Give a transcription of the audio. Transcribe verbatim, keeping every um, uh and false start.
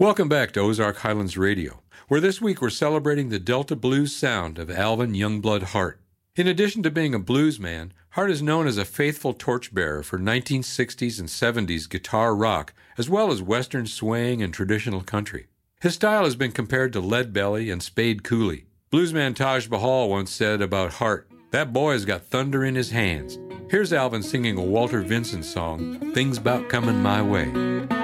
Welcome back to Ozark Highlands Radio, where this week we're celebrating the Delta blues sound of Alvin Youngblood Hart. In addition to being a blues man, Hart is known as a faithful torchbearer for nineteen sixties and seventies guitar rock, as well as western swing and traditional country. His style has been compared to Lead Belly and Spade Cooley. Bluesman Taj Mahal once said about Hart, "That boy's got thunder in his hands." Here's Alvin singing a Walter Vinson song, "Things 'Bout Coming My Way."